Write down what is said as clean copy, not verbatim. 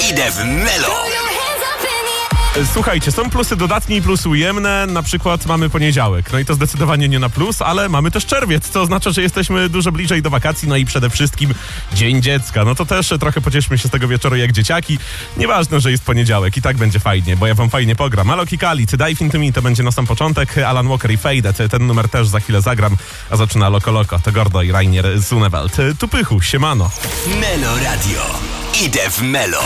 Idę w Melo. Słuchajcie, są plusy dodatnie i plusy ujemne. Na przykład mamy poniedziałek. No i to zdecydowanie nie na plus, ale mamy też czerwiec, co oznacza, że jesteśmy dużo bliżej do wakacji. No i przede wszystkim Dzień Dziecka. No to też trochę pocieszmy się z tego wieczoru jak dzieciaki. Nieważne, że jest poniedziałek, i tak będzie fajnie, bo ja wam fajnie pogram. Alok i Khalid, Dive Into Me to będzie na sam początek. Alan Walker i Faded, ten numer też za chwilę zagram. A zaczyna Loco Loco, to Gordo i Rainier Zunewald. Tu Pychu, siemano. Melo Radio. Idę w Melo.